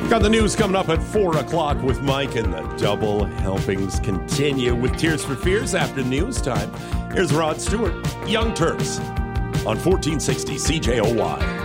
Got the news coming up at 4 o'clock with Mike, and the double helpings continue with Tears for Fears after news time. Here's Rod Stewart, Young Turks, on 1460 CJOY.